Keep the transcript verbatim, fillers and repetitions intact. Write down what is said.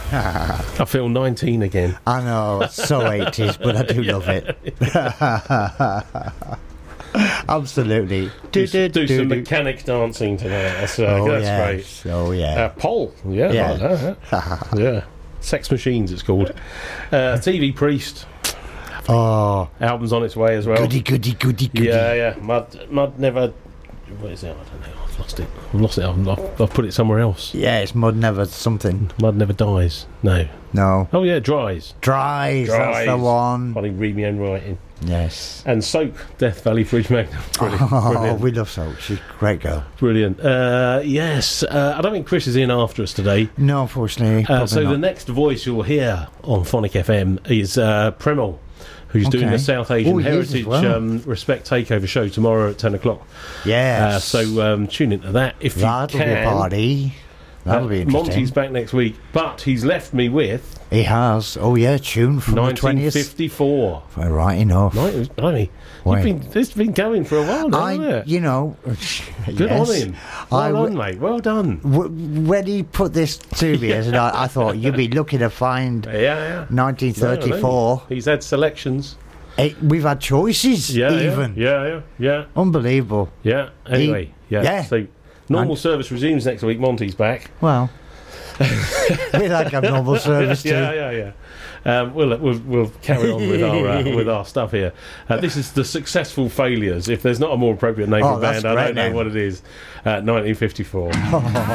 I feel nineteen again. I know, it's so eighties, but I do Yeah. love it. Absolutely. Do, Do, do, do, some do. mechanic dancing tonight. That's, uh, Oh, that's yes. great. Oh, Uh, yeah. Pole. Yeah. Yeah. I like that. Yeah. Sex Machines, it's called. Uh, T V Priest. Oh, Album's on its way as well. goody, goody, goody, goody. Yeah, yeah. Mud, Mud never. What is it? I don't know. I've lost it. I've lost it. I've, I've, I've put it somewhere else. Yeah, it's Mud Never something. Mud never dies. No. No. Oh yeah, Dries. Dries, that's the Dries. one. Funny, read me own writing. Yes. And Soak, Death Valley Fridge Magnet. Brilliant. Oh, Brilliant. we love Soap. She's a great girl. Brilliant. Uh, yes. Uh, I don't think Chris is in after us today. No, unfortunately. Uh, probably so not. the next voice you'll hear on Phonic F M is uh, Premol, who's doing Okay. the South Asian Oh, he is as Heritage well. um, Respect Takeover show tomorrow at ten o'clock. Yes. Uh, so um, tune into that if That'll you can. be a party. That'll Uh, be interesting. Monty's back next week, but he's left me with He has. Oh, yeah, tune from the nineteen twentieth. fifty-four. Right enough. Right, blimey. Wait. You've been, this has been going for a while now, hasn't I, it? you know, Good yes. on him. Well I done, w- mate. Well done. W- when he put this to me, as I, I thought you'd be lucky to find Yeah, yeah. nineteen thirty-four. No, no. He's had selections. Eh, we've had choices, Yeah, even. Yeah, yeah, yeah, Unbelievable. yeah. Yeah. Anyway, yeah. yeah. So normal And- service resumes next week. Monty's back. Well, we like a normal service too. Yeah, yeah, yeah. Um, we'll, we'll we'll carry on with our uh, with our stuff here. Uh, this is the Successful Failures. If there's not a more appropriate name Oh, for a that's band, I a don't great know name. what it is. Uh, nineteen fifty-four.